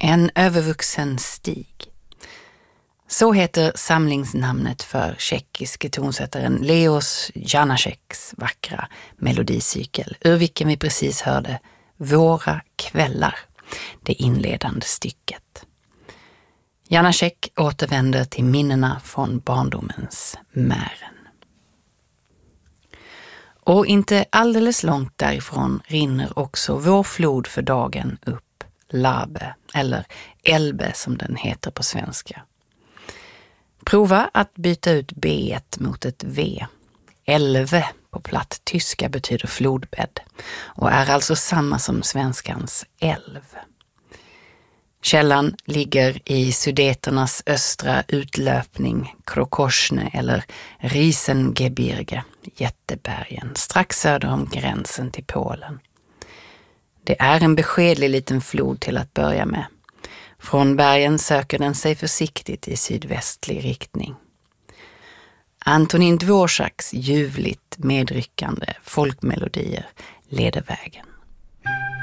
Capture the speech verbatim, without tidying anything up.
En övervuxen stig. Så heter samlingsnamnet för tjeckiske tonsättaren Leos Janáčeks vackra melodicykel, ur vilken vi precis hörde Våra kvällar, det inledande stycket. Janáček återvänder till minnena från barndomens Mären. Och inte alldeles långt därifrån rinner också vår flod för dagen upp, Labe, eller Elbe som den heter på svenska. Prova att byta ut B mot ett V. Elve på platt tyska betyder flodbädd och är alltså samma som svenskans älv. Källan ligger i Sudeternas östra utlöpning, Krokoschne eller Riesengebirge, jättebergen, strax söder om gränsen till Polen. Det är en beskedlig liten flod till att börja med. Från bergen söker den sig försiktigt i sydvästlig riktning. Antonin Dvořáks ljuvligt medryckande folkmelodier leder vägen.